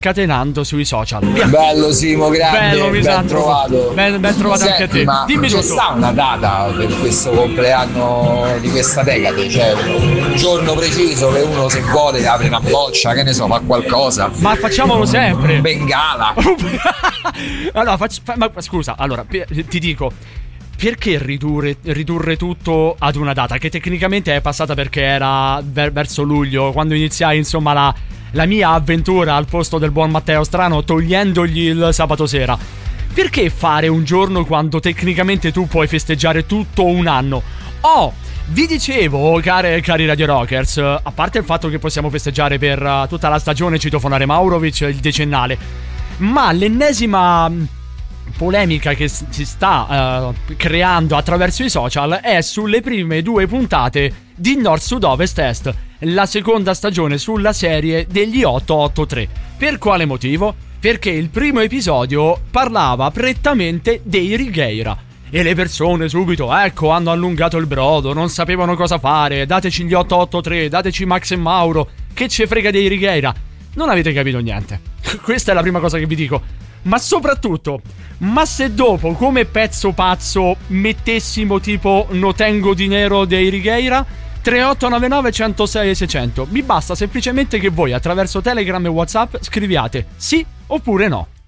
catenando sui social. Via. Bello Simo, grande, Bello, ben trovato. Ben trovato. Senti, anche a te. Ma Dimmi c'è tutto. sta una data per questo compleanno di questa decade? Cioè un giorno preciso che uno, se vuole, apre una boccia, che ne so, fa qualcosa. Ma facciamolo sempre. Bengala. Allora, ma scusa, allora, ti dico, perché ridurre tutto ad una data che tecnicamente è passata, perché era verso luglio, quando iniziai, insomma, la mia avventura al posto del buon Matteo Strano, togliendogli il sabato sera. Perché fare un giorno quando tecnicamente tu puoi festeggiare tutto un anno? Vi dicevo, cari Radio Rockers, a parte il fatto che possiamo festeggiare per tutta la stagione Citofonare Maurovic, il decennale, ma l'ennesima polemica che si sta creando attraverso i social è sulle prime 2 puntate di Nord Sud Ovest Est, la seconda stagione sulla serie degli 883. Per quale motivo? Perché il primo episodio parlava prettamente dei Righeira e le persone subito, ecco, hanno allungato il brodo, non sapevano cosa fare, dateci gli 883, dateci Max e Mauro, che ce frega dei Righeira. Non avete capito niente. Questa è la prima cosa che vi dico. Ma soprattutto, ma se dopo, come pezzo pazzo, mettessimo tipo No tengo dinero dei Righeira, 3899 106 600, mi basta semplicemente che voi attraverso Telegram e WhatsApp scriviate sì oppure no.